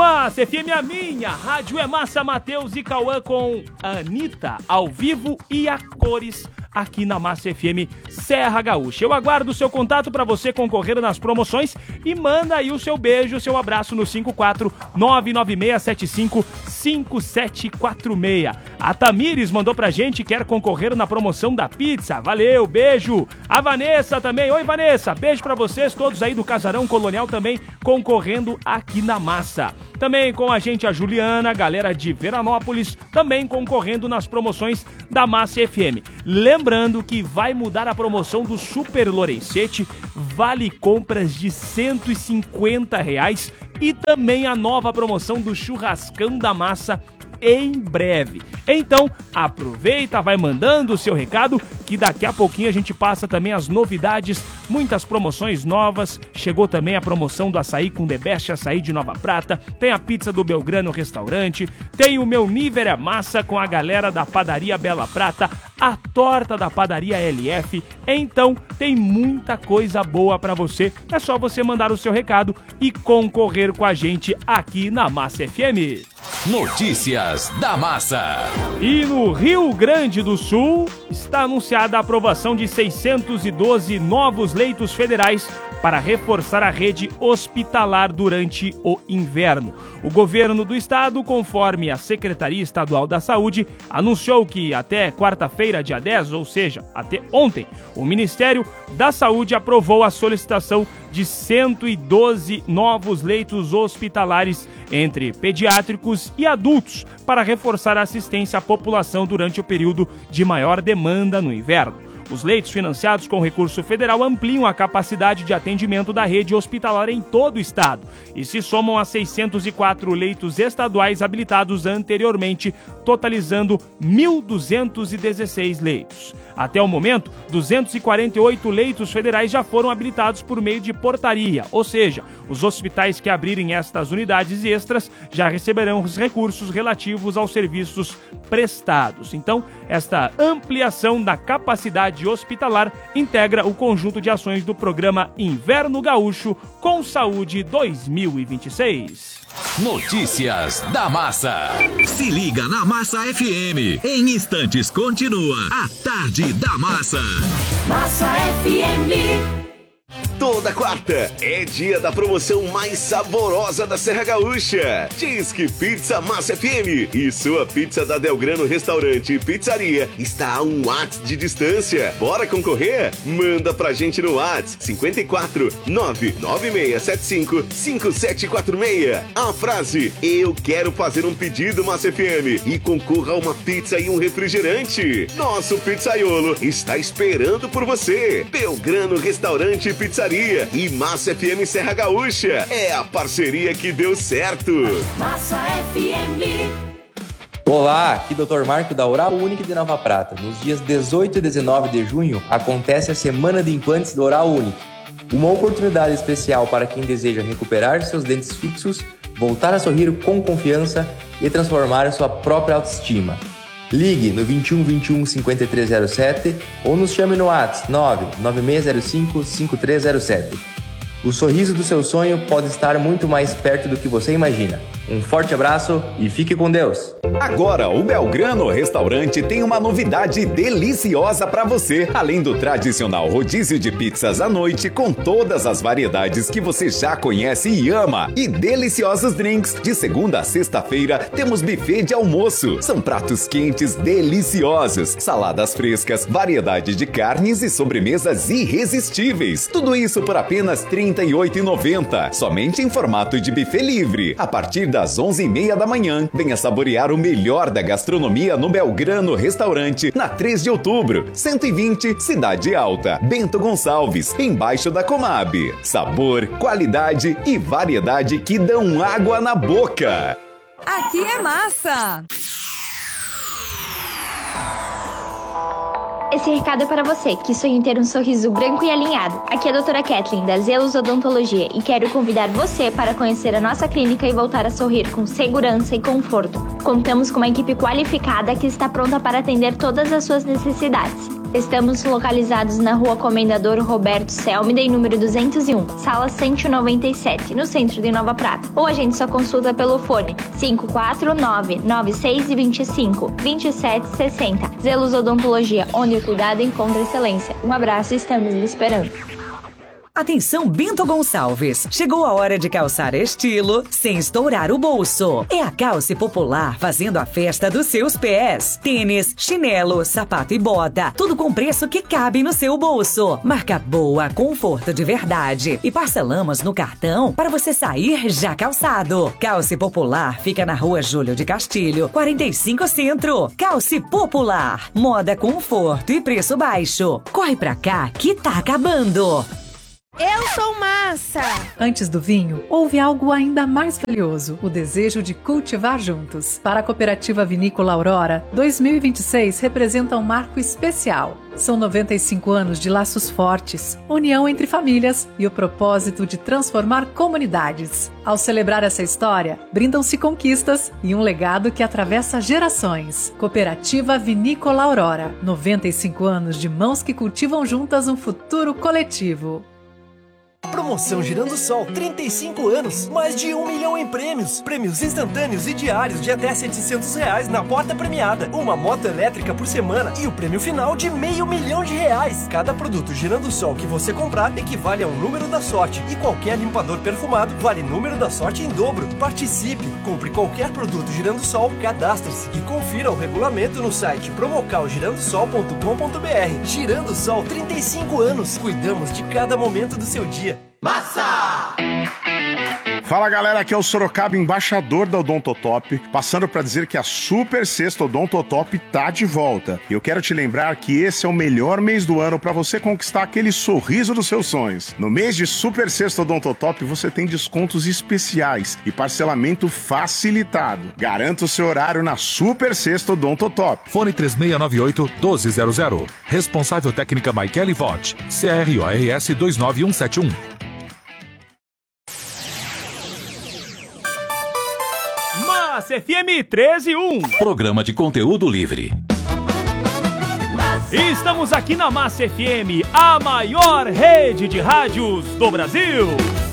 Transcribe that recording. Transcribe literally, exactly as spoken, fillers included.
Massa F M, a minha rádio é Massa. Matheus e Cauã com Anitta ao vivo e a cores aqui na Massa F M Serra Gaúcha. Eu aguardo o seu contato para você concorrer nas promoções e manda aí o seu beijo, o seu abraço no cinco quatro nove nove seis sete cinco cinco sete quatro seis. A Tamires mandou pra gente, quer concorrer na promoção da pizza. Valeu, beijo. A Vanessa também. Oi, Vanessa. Beijo pra vocês todos aí do Casarão Colonial também concorrendo aqui na Massa. Também com a gente a Juliana, galera de Veranópolis, também concorrendo nas promoções da Massa F M. Lembrando que vai mudar a promoção do Super Lorencete, vale compras de cento e cinquenta reais e também a nova promoção do Churrascão da Massa em breve. Então, aproveita, vai mandando o seu recado, que daqui a pouquinho a gente passa também as novidades, muitas promoções novas. Chegou também a promoção do açaí com The Best Açaí de Nova Prata, tem a pizza do Belgrano Restaurante, tem o meu nível é massa com a galera da Padaria Bela Prata, a torta da Padaria L F. Então, tem muita coisa boa pra você. É só você mandar o seu recado e concorrer com a gente aqui na Massa F M. Notícias da Massa. E no Rio Grande do Sul está anunciada a aprovação de seiscentos e doze novos leitos federais para reforçar a rede hospitalar durante o inverno. O governo do estado, conforme a Secretaria Estadual da Saúde, anunciou que até quarta-feira, dia dez, ou seja, até ontem, o Ministério da Saúde aprovou a solicitação de cento e doze novos leitos hospitalares entre pediátricos e adultos para reforçar a assistência à população durante o período de maior demanda no inverno. Os leitos financiados com recurso federal ampliam a capacidade de atendimento da rede hospitalar em todo o estado e se somam a seiscentos e quatro leitos estaduais habilitados anteriormente, totalizando mil duzentos e dezesseis leitos. Até o momento, duzentos e quarenta e oito leitos federais já foram habilitados por meio de portaria, ou seja, os hospitais que abrirem estas unidades extras já receberão os recursos relativos aos serviços prestados. Então, esta ampliação da capacidade hospitalar integra o conjunto de ações do programa Inverno Gaúcho com Saúde dois mil e vinte e seis. Notícias da Massa. Se liga na Massa F M. Em instantes continua a Tarde da Massa. Massa F M. Toda quarta é dia da promoção mais saborosa da Serra Gaúcha. Disque Pizza Massa F M e sua pizza da Belgrano Restaurante e Pizzaria está a um WhatsApp de distância. Bora concorrer? Manda pra gente no WhatsApp cinco quatro nove nove seis sete cinco cinco sete quatro seis. A frase "Eu quero fazer um pedido Massa F M" e concorra a uma pizza e um refrigerante. Nosso pizzaiolo está esperando por você. Belgrano Restaurante e Pizzaria e Massa F M Serra Gaúcha. É a parceria que deu certo. Massa F M. Olá, aqui doutor Marco da Oral Unique de Nova Prata. Nos dias dezoito e dezenove de junho acontece a Semana de Implantes da Oral Unique. Uma oportunidade especial para quem deseja recuperar seus dentes fixos, voltar a sorrir com confiança e transformar a sua própria autoestima. Ligue no vinte e um, vinte e um, cinquenta e três zero sete ou nos chame no WhatsApp nove nove seis zero cinco, cinco três zero sete. O sorriso do seu sonho pode estar muito mais perto do que você imagina. Um forte abraço e fique com Deus. Agora o Belgrano Restaurante tem uma novidade deliciosa para você. Além do tradicional rodízio de pizzas à noite com todas as variedades que você já conhece e ama. E deliciosos drinks. De segunda a sexta-feira temos buffet de almoço. São pratos quentes deliciosos, saladas frescas, variedade de carnes e sobremesas irresistíveis. Tudo isso por apenas trinta e oito reais e noventa centavos. Somente em formato de buffet livre. A partir das onze e meia da manhã, venha saborear o melhor da gastronomia no Belgrano Restaurante, na três de outubro, cento e vinte, Cidade Alta, Bento Gonçalves, embaixo da Comab. Sabor, qualidade e variedade que dão água na boca. Aqui é massa! Esse recado é para você, que sonha em ter um sorriso branco e alinhado. Aqui é a doutora Kathleen, da Zelos Odontologia, e quero convidar você para conhecer a nossa clínica e voltar a sorrir com segurança e conforto. Contamos com uma equipe qualificada que está pronta para atender todas as suas necessidades. Estamos localizados na Rua Comendador Roberto Selmiden, número duzentos e um, sala cento e noventa e sete, no centro de Nova Prata. Ou agende sua consulta pelo fone cinco quatro nove, nove seis dois cinco, dois sete seis zero. Zelos Odontologia, onde o cuidado encontra excelência. Um abraço, estamos lhe esperando. Atenção, Bento Gonçalves. Chegou a hora de calçar estilo sem estourar o bolso. É a Calce Popular fazendo a festa dos seus pés. Tênis, chinelo, sapato e bota. Tudo com preço que cabe no seu bolso. Marca boa, conforto de verdade. E parcelamos no cartão para você sair já calçado. Calce Popular fica na Rua Júlio de Castilho, quarenta e cinco Centro. Calce Popular. Moda, conforto e preço baixo. Corre pra cá que tá acabando. Eu sou massa! Antes do vinho, houve algo ainda mais valioso, o desejo de cultivar juntos. Para a Cooperativa Vinícola Aurora, dois mil e vinte e seis representa um marco especial. São noventa e cinco anos de laços fortes, união entre famílias e o propósito de transformar comunidades. Ao celebrar essa história, brindam-se conquistas e um legado que atravessa gerações. Cooperativa Vinícola Aurora, noventa e cinco anos de mãos que cultivam juntas um futuro coletivo. Promoção Girando Sol, trinta e cinco anos, mais de um milhão em prêmios. Prêmios instantâneos e diários de até setecentos reais na porta premiada. Uma moto elétrica por semana e o prêmio final de meio milhão de reais. Cada produto Girando Sol que você comprar equivale a um número da sorte. E qualquer limpador perfumado vale número da sorte em dobro. Participe, compre qualquer produto Girando Sol, cadastre-se e confira o regulamento no site promocal girando sol ponto com ponto br. Girando Sol, trinta e cinco anos. Cuidamos de cada momento do seu dia. Massa! Fala galera, aqui é o Sorocaba, embaixador da Odontotop, passando para dizer que a Super Sexta Odontotop tá de volta. E eu quero te lembrar que esse é o melhor mês do ano para você conquistar aquele sorriso dos seus sonhos. No mês de Super Sexta Odontotop você tem descontos especiais e parcelamento facilitado. Garanta o seu horário na Super Sexta Odontotop. Fone três seis nove oito, um dois zero zero. Responsável técnica Michele Vott. C R O R S dois nove um sete um. Massa F M treze e um. Programa de conteúdo livre. Estamos aqui na Massa F M, a maior rede de rádios do Brasil.